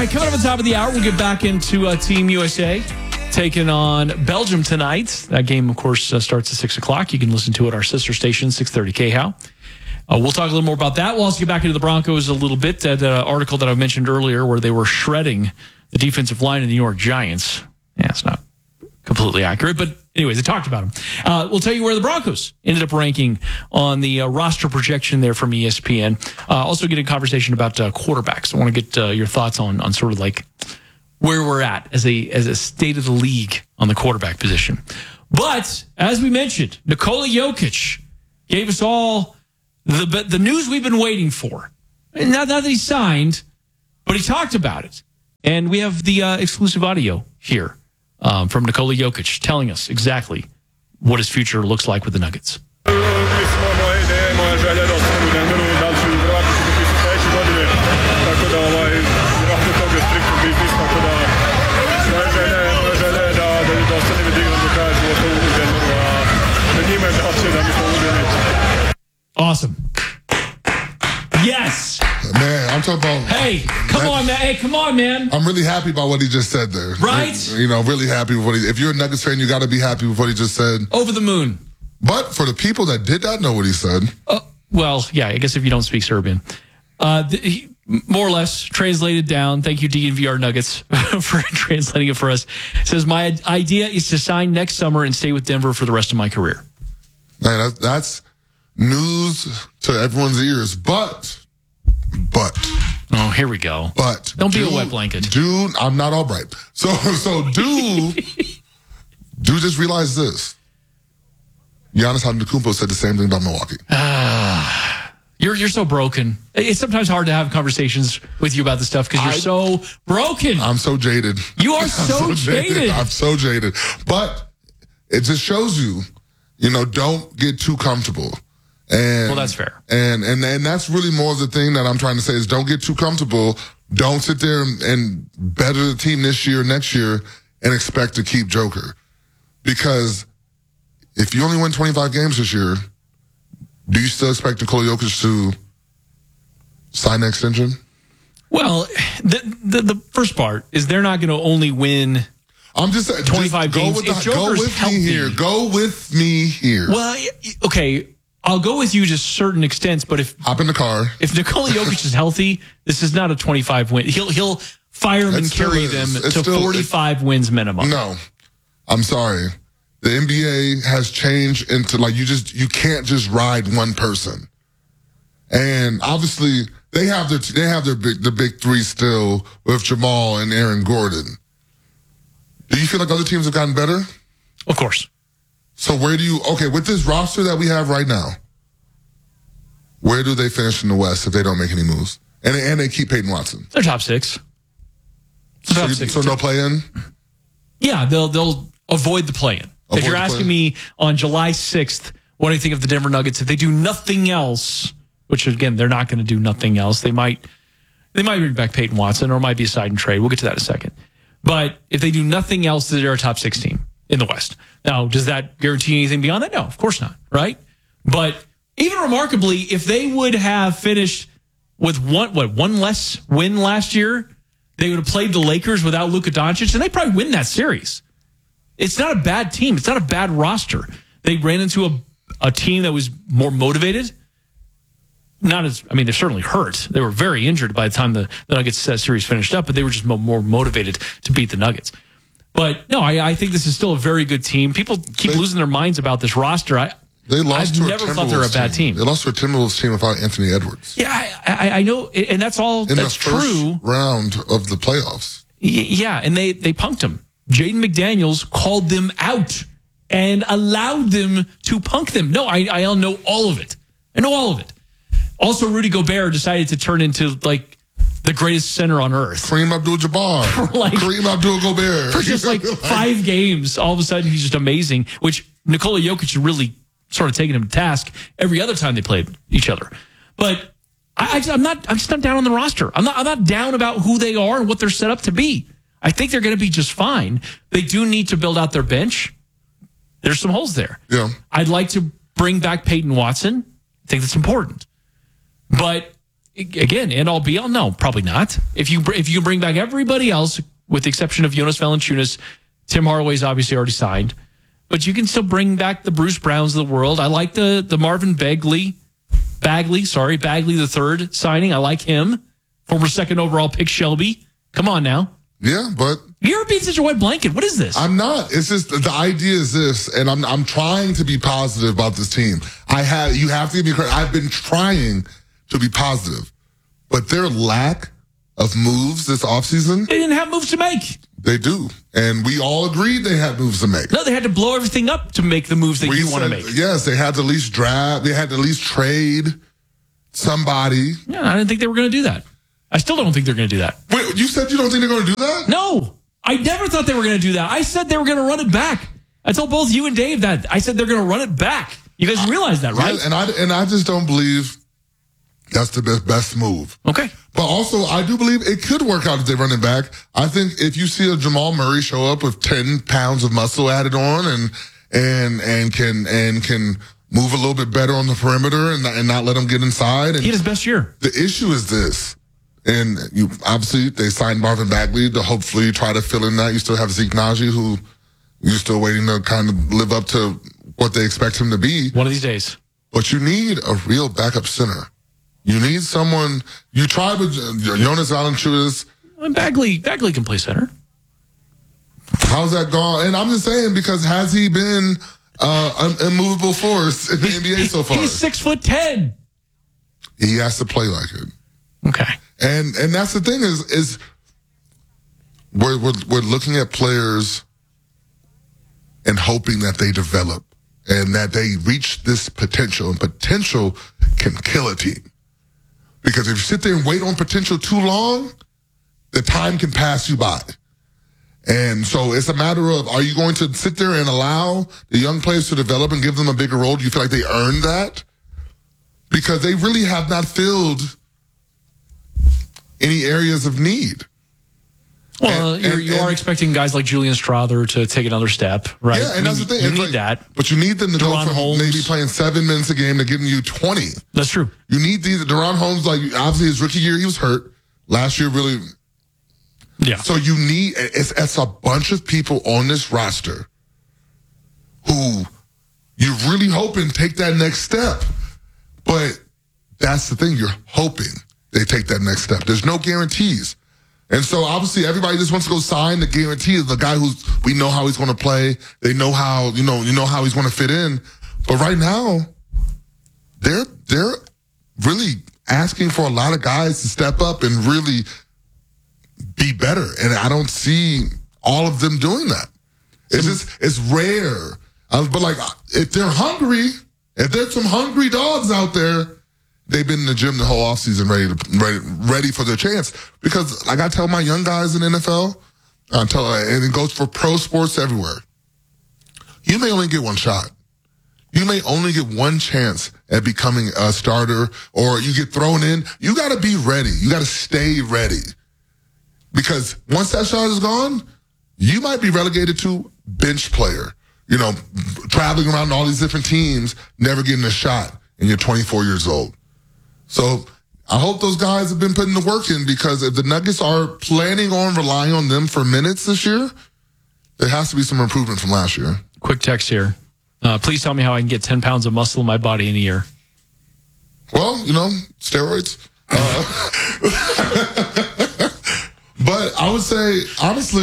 right, coming up at the top of the hour, we'll get back into Team USA taking on Belgium tonight. That game, of course, starts at 6 o'clock. You can listen to it at our sister station, 630 KHOW. We'll talk a little more about that. We'll also get back into the Broncos a little bit. That article that I mentioned earlier where they were shredding the defensive line of the New York Giants. Yeah, it's not completely accurate, but anyways, they talked about them. We'll tell you where the Broncos ended up ranking on the roster projection there from ESPN. Also get a conversation about quarterbacks. I want to get your thoughts on sort of like where we're at as a state of the league on the quarterback position. But as we mentioned, Nikola Jokic gave us all the news we've been waiting for. Not that he signed, but he talked about it. And we have the exclusive audio here. From Nikola Jokic telling us exactly what his future looks like with the Nuggets. Awesome. Yes. Man, I'm talking about... Hey, come on, man. Hey, come on, man. I'm really happy about what he just said there. Right? Really happy with what he... If you're a Nuggets fan, you got to be happy with what he just said. Over the moon. But for the people that did not know what he said... well, yeah, I guess if you don't speak Serbian. He, more or less, translated down. Thank you, DNVR Nuggets, for translating it for us. It says, my idea is to sign next summer and stay with Denver for the rest of my career. Man, that's news to everyone's ears. But... Oh, here we go. But don't be a wet blanket. Dude, I'm not all right. So do just realize this. Giannis Antetokounmpo said the same thing about Milwaukee. You're so broken. It's sometimes hard to have conversations with you about this stuff because you're so broken. I'm so jaded. You are so jaded. I'm so jaded. But it just shows you, don't get too comfortable. And, well, that's fair. And that's really more of the thing that I'm trying to say is don't get too comfortable. Don't sit there and better the team this year, next year, and expect to keep Joker. Because if you only win 25 games this year, do you still expect Nikola Jokic to sign an extension? Well, the first part is they're not going to only win. I'm just saying 25 games. Go with me here. Well, okay. I'll go with you to certain extents, but hop in the car. If Nikola Jokic is healthy, this is not a 25 win. He'll fire them and carry them to 45 wins minimum. No, I'm sorry. The NBA has changed into you can't just ride one person. And obviously they have the big three still with Jamal and Aaron Gordon. Do you feel like other teams have gotten better? Of course. So with this roster that we have right now, where do they finish in the West if they don't make any moves? And they keep Peyton Watson. They're top six. So no play-in? Yeah, they'll avoid the play-in. If you're asking me on July 6th, what do you think of the Denver Nuggets? If they do nothing else, which again, they're not going to do nothing else. They might bring back Peyton Watson or it might be a sign and trade. We'll get to that in a second. But if they do nothing else, they're a top 6 team in the West. Now, does that guarantee anything beyond that? No, of course not, right? But even remarkably, if they would have finished with one less win last year, they would have played the Lakers without Luka Doncic, and they probably win that series. It's not a bad team. It's not a bad roster. They ran into a team that was more motivated. They're certainly hurt. They were very injured by the time the Nuggets series finished up, but they were just more motivated to beat the Nuggets. But no, I think this is still a very good team. People keep losing their minds about this roster. I've never thought they're a bad team. They lost to a Timberwolves team without Anthony Edwards. Yeah, I know, and that's all. That's true. In the first round of the playoffs. Yeah, and they punked them. Jaden McDaniels called them out and allowed them to punk them. No, I know all of it. I know all of it. Also, Rudy Gobert decided to turn into the greatest center on earth. Kareem Abdul-Jabbar. Kareem Abdul-Gobert. For just 5 games, all of a sudden he's just amazing, which Nikola Jokic really sort of taking him to task every other time they played each other. But I'm just not down on the roster. I'm not down about who they are and what they're set up to be. I think they're going to be just fine. They do need to build out their bench. There's some holes there. Yeah. I'd like to bring back Peyton Watson. I think that's important. But again, end all be all? No, probably not. If you can bring back everybody else, with the exception of Jonas Valanciunas, Tim Hardaway's obviously already signed, but you can still bring back the Bruce Browns of the world. I like the Marvin Bagley the third signing. I like him. Former second overall pick Shelby. Come on now. Yeah, but you're being such a wet blanket. What is this? I'm not. It's just the idea is this, and I'm trying to be positive about this team. You have to give me credit. I've been trying to be positive, but their lack of moves this offseason, they didn't have moves to make. They do, and we all agreed they had moves to make. No, they had to blow everything up to make the moves that you want to make. Yes, they had to at least draft. They had to at least trade somebody. Yeah, I didn't think they were going to do that. I still don't think they're going to do that. Wait, you said you don't think they're going to do that? No, I never thought they were going to do that. I said they were going to run it back. I told both you and Dave that. I said they're going to run it back. You guys realize that, right? Yeah, and I just don't believe that's the best move. Okay. But also, I do believe it could work out if they run it back. I think if you see a Jamal Murray show up with 10 pounds of muscle added on and can move a little bit better on the perimeter and not let him get inside. And he had his best year. The issue is this. And obviously they signed Marvin Bagley to hopefully try to fill in that. You still have Zeke Naji, who you're still waiting to kind of live up to what they expect him to be. One of these days. But you need a real backup center. You need someone. You tried with Jonas Valanciunas. Bagley can play center. How's that gone? And I'm just saying, because has he been an immovable force in the NBA so far? He's 6'10". He has to play like it. Okay. And that's the thing is we're looking at players and hoping that they develop and that they reach this potential. And potential can kill a team. Because if you sit there and wait on potential too long, the time can pass you by. And so it's a matter of, are you going to sit there and allow the young players to develop and give them a bigger role? Do you feel like they earned that? Because they really have not filled any areas of need. Well, you are expecting guys like Julian Strother to take another step, right? Yeah, and that's the thing. You need that. But you need them to go from Holmes. maybe playing 7 minutes a game to getting you 20. That's true. You need these. Deron Holmes, like, obviously his rookie year, he was hurt. Last year, really. Yeah. So you need, it's a bunch of people on this roster who you're really hoping take that next step. But that's the thing. You're hoping they take that next step. There's no guarantees. And so obviously everybody just wants to go sign the guarantee of the guy who's, we know how he's going to play. They know how, you know how he's going to fit in. But right now, they're really asking for a lot of guys to step up and really be better. And I don't see all of them doing that. It's rare. But like, if they're hungry, if there's some hungry dogs out there, they've been in the gym the whole offseason ready for their chance. Because like I tell my young guys in the NFL, and it goes for pro sports everywhere, you may only get one shot. You may only get one chance at becoming a starter, or you get thrown in. You got to be ready. You got to stay ready. Because once that shot is gone, you might be relegated to bench player. Traveling around all these different teams, never getting a shot, and you're 24 years old. So I hope those guys have been putting the work in, because if the Nuggets are planning on relying on them for minutes this year, there has to be some improvement from last year. Quick text here. Please tell me how I can get 10 pounds of muscle in my body in a year. Well, steroids. But I would say, honestly,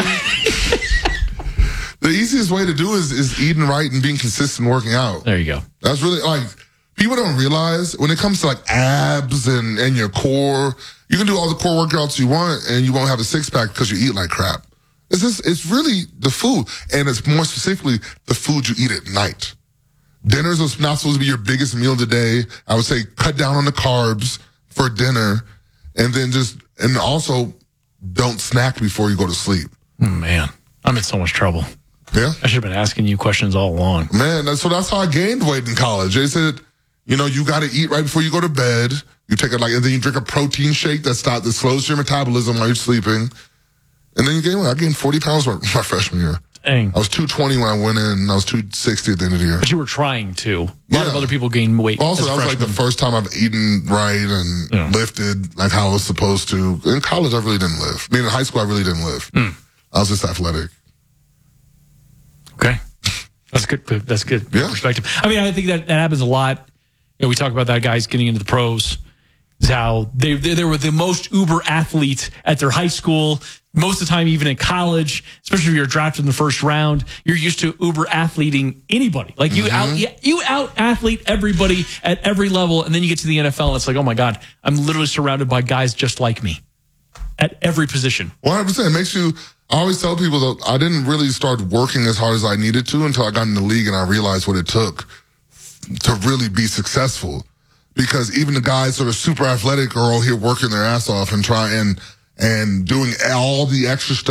the easiest way to do is eating right and being consistent working out. There you go. That's really, like, people don't realize when it comes to like abs and your core, you can do all the core workouts you want and you won't have a six pack because you eat like crap. It's really the food, and it's more specifically the food you eat at night. Dinner's not supposed to be your biggest meal of the day. I would say cut down on the carbs for dinner, and then and also don't snack before you go to sleep. Man, I'm in so much trouble. Yeah. I should have been asking you questions all along. Man, that's how I gained weight in college. They said, you got to eat right before you go to bed. You take and then you drink a protein shake that slows your metabolism while you're sleeping. And then you gain weight. I gained 40 pounds my freshman year. Dang. I was 220 when I went in, and I was 260 at the end of the year. But you were trying to. A lot of other people gain weight. Also, as that was like the freshmen. first time I've eaten right and lifted like how I was supposed to. In college, I really didn't lift. I mean, in high school, I really didn't lift. I was just athletic. Okay. That's good. That's good perspective. I mean, I think that happens a lot. You know, we talk about that guys getting into the pros. Is how they were the most uber athlete at their high school. Most of the time, even in college, especially if you're drafted in the first round, you're used to uber athleting anybody. Like you out athlete everybody at every level, and then you get to the NFL, and it's like, oh my God, I'm literally surrounded by guys just like me at every position. 100%. It makes you. I always tell people that I didn't really start working as hard as I needed to until I got in the league and I realized what it took to really be successful. Because even the guys that are super athletic are all here working their ass off and doing all the extra stuff.